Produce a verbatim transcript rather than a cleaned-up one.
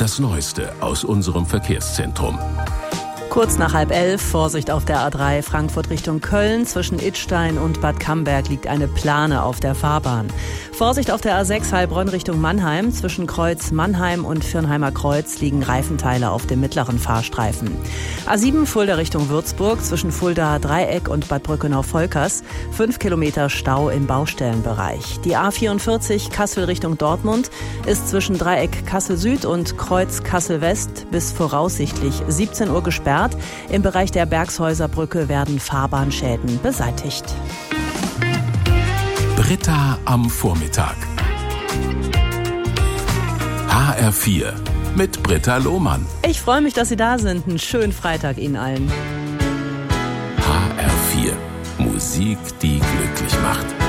Das Neueste aus unserem Verkehrszentrum. Kurz nach halb elf, Vorsicht auf der A drei Frankfurt Richtung Köln. Zwischen Idstein und Bad Camberg liegt eine Plane auf der Fahrbahn. Vorsicht auf der A sechs Heilbronn Richtung Mannheim. Zwischen Kreuz Mannheim und Firnheimer Kreuz liegen Reifenteile auf dem mittleren Fahrstreifen. A sieben Fulda Richtung Würzburg. Zwischen Fulda Dreieck und Bad Brückenau-Volkers. Fünf Kilometer Stau im Baustellenbereich. Die A vierundvierzig Kassel Richtung Dortmund ist zwischen Dreieck Kassel Süd und Kreuz Kassel West bis voraussichtlich siebzehn Uhr gesperrt. Im Bereich der Bergshäuserbrücke werden Fahrbahnschäden beseitigt. Britta am Vormittag. H R vier mit Britta Lohmann. Ich freue mich, dass Sie da sind. Einen schönen Freitag Ihnen allen. H R vier. Musik, die glücklich macht.